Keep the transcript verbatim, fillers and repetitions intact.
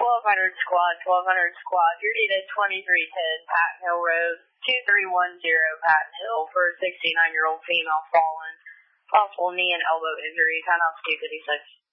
twelve hundred squad, twelve hundred squad. You're needed twenty-three ten Patton Hill Road, two three one zero Patton Hill for a sixty-nine-year-old female fallen. Possible knee and elbow injury, ten ounce two fifty-six.